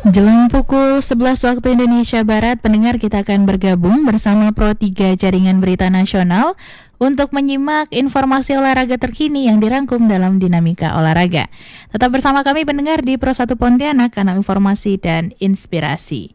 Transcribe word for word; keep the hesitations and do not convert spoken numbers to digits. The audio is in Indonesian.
Jelang pukul sebelas waktu Indonesia Barat, pendengar, kita akan bergabung bersama Pro tiga Jaringan Berita Nasional untuk menyimak informasi olahraga terkini yang dirangkum dalam Dinamika Olahraga. Tetap bersama kami pendengar di Pro satu Pontianak, kanal informasi dan inspirasi.